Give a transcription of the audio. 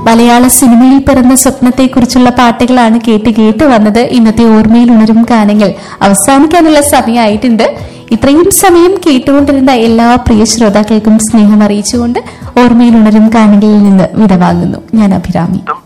മലയാള സിനിമയിൽ പിറന്ന സ്വപ്നത്തെക്കുറിച്ചുള്ള പാട്ടുകളാണ് കേട്ട് വന്നത്. ഇന്നത്തെ ഓർമ്മയിൽ ഉണരും ഗാനങ്ങൾ അവസാനിക്കാനുള്ള സമയമായിട്ടുണ്ട്. ഇത്രയും സമയം കേട്ടുകൊണ്ടിരുന്ന എല്ലാ പ്രിയ ശ്രോതാക്കൾക്കും സ്നേഹം അറിയിച്ചുകൊണ്ട് ഓർമ്മയിൽ ഉണരും ഗാനങ്ങളിൽ നിന്ന് വിടവാങ്ങുന്നു. ഞാൻ അഭിരാമി.